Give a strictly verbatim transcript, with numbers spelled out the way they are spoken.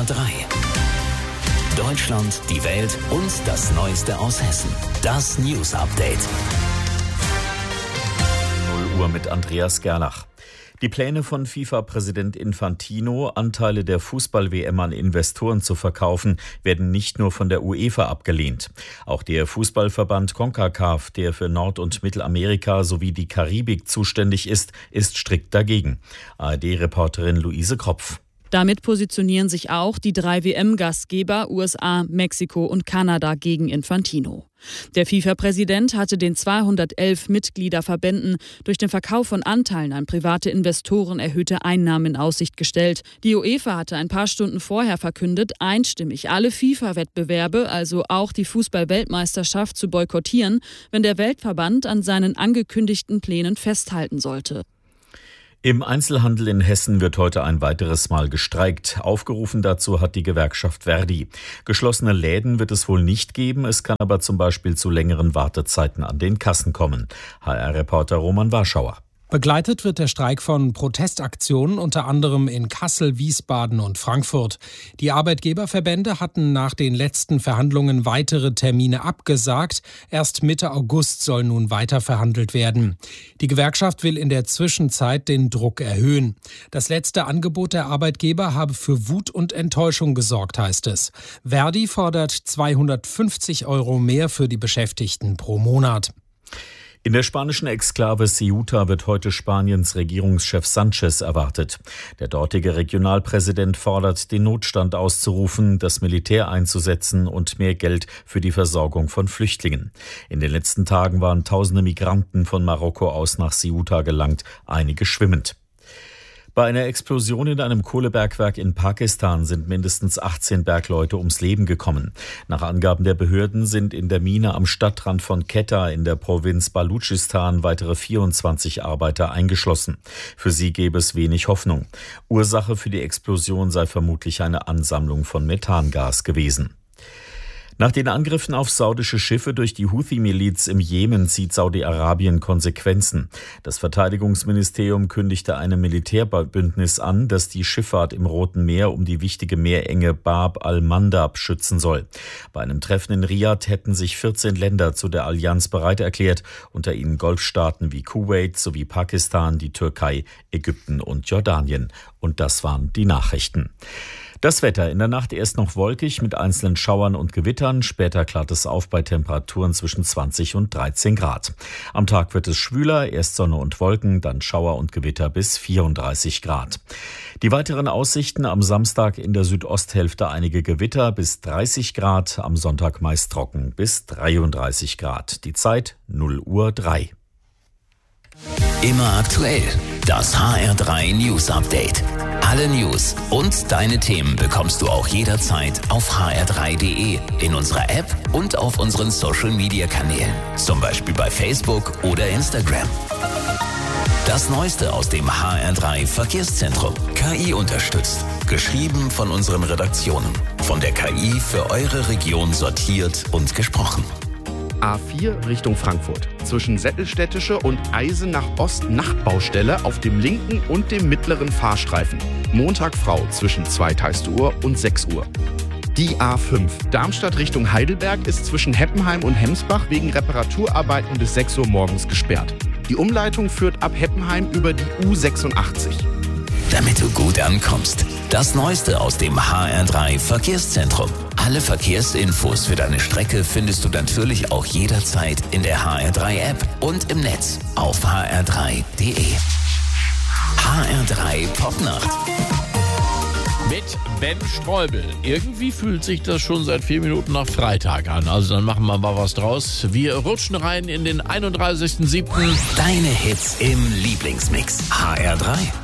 R drei. Deutschland, die Welt und das Neueste aus Hessen. Das News Update. null Uhr mit Andreas Gerlach. Die Pläne von FIFA-Präsident Infantino, Anteile der Fußball-W M an Investoren zu verkaufen, werden nicht nur von der UEFA abgelehnt. Auch der Fußballverband CONCACAF, der für Nord- und Mittelamerika sowie die Karibik zuständig ist, ist strikt dagegen. A R D-Reporterin Luise Kropf. Damit positionieren sich auch die drei W M-Gastgeber U S A, Mexiko und Kanada gegen Infantino. Der FIFA-Präsident hatte den zweihundertelf Mitgliederverbänden durch den Verkauf von Anteilen an private Investoren erhöhte Einnahmen in Aussicht gestellt. Die UEFA hatte ein paar Stunden vorher verkündet, einstimmig alle FIFA-Wettbewerbe, also auch die Fußball-Weltmeisterschaft, zu boykottieren, wenn der Weltverband an seinen angekündigten Plänen festhalten sollte. Im Einzelhandel in Hessen wird heute ein weiteres Mal gestreikt. Aufgerufen dazu hat die Gewerkschaft Verdi. Geschlossene Läden wird es wohl nicht geben. Es kann aber zum Beispiel zu längeren Wartezeiten an den Kassen kommen. H R-Reporter Roman Warschauer. Begleitet wird der Streik von Protestaktionen, unter anderem in Kassel, Wiesbaden und Frankfurt. Die Arbeitgeberverbände hatten nach den letzten Verhandlungen weitere Termine abgesagt. Erst Mitte August soll nun weiter verhandelt werden. Die Gewerkschaft will in der Zwischenzeit den Druck erhöhen. Das letzte Angebot der Arbeitgeber habe für Wut und Enttäuschung gesorgt, heißt es. Verdi fordert zweihundertfünfzig Euro mehr für die Beschäftigten pro Monat. In der spanischen Exklave Ceuta wird heute Spaniens Regierungschef Sánchez erwartet. Der dortige Regionalpräsident fordert, den Notstand auszurufen, das Militär einzusetzen und mehr Geld für die Versorgung von Flüchtlingen. In den letzten Tagen waren tausende Migranten von Marokko aus nach Ceuta gelangt, einige schwimmend. Bei einer Explosion in einem Kohlebergwerk in Pakistan sind mindestens achtzehn Bergleute ums Leben gekommen. Nach Angaben der Behörden sind in der Mine am Stadtrand von Quetta in der Provinz Baluchistan weitere vierundzwanzig Arbeiter eingeschlossen. Für sie gäbe es wenig Hoffnung. Ursache für die Explosion sei vermutlich eine Ansammlung von Methangas gewesen. Nach den Angriffen auf saudische Schiffe durch die Houthi-Miliz im Jemen zieht Saudi-Arabien Konsequenzen. Das Verteidigungsministerium kündigte einem Militärbündnis an, das die Schifffahrt im Roten Meer um die wichtige Meerenge Bab al-Mandab schützen soll. Bei einem Treffen in Riyadh hätten sich vierzehn Länder zu der Allianz bereit erklärt, unter ihnen Golfstaaten wie Kuwait sowie Pakistan, die Türkei, Ägypten und Jordanien. Und das waren die Nachrichten. Das Wetter: in der Nacht erst noch wolkig mit einzelnen Schauern und Gewittern. Später klart es auf bei Temperaturen zwischen zwanzig und dreizehn Grad. Am Tag wird es schwüler, erst Sonne und Wolken, dann Schauer und Gewitter bis vierunddreißig Grad. Die weiteren Aussichten: am Samstag in der Südosthälfte einige Gewitter bis dreißig Grad, am Sonntag meist trocken bis dreiunddreißig Grad. Die Zeit null Uhr drei. Immer aktuell, das H R drei News Update. Alle News und deine Themen bekommst du auch jederzeit auf h r drei punkt d e, in unserer App und auf unseren Social-Media-Kanälen. Zum Beispiel bei Facebook oder Instagram. Das Neueste aus dem H R drei Verkehrszentrum. K I unterstützt. Geschrieben von unseren Redaktionen. Von der K I für eure Region sortiert und gesprochen. A vier Richtung Frankfurt. Zwischen Sättelstädtische und Eisenach Ost Nachtbaustelle auf dem linken und dem mittleren Fahrstreifen. Montag Frau zwischen zwei Uhr und sechs Uhr. Die A fünf Darmstadt Richtung Heidelberg ist zwischen Heppenheim und Hemsbach wegen Reparaturarbeiten bis sechs Uhr morgens gesperrt. Die Umleitung führt ab Heppenheim über die U sechsundachtzig. Damit du gut ankommst. Das Neueste aus dem H R drei Verkehrszentrum. Alle Verkehrsinfos für deine Strecke findest du natürlich auch jederzeit in der H R drei App und im Netz auf h r drei punkt d e. H R drei Popnacht. Mit Ben Streubel. Irgendwie fühlt sich das schon seit vier Minuten nach Freitag an. Also dann machen wir mal was draus. Wir rutschen rein in den einunddreißigsten siebten Deine Hits im Lieblingsmix. H R drei.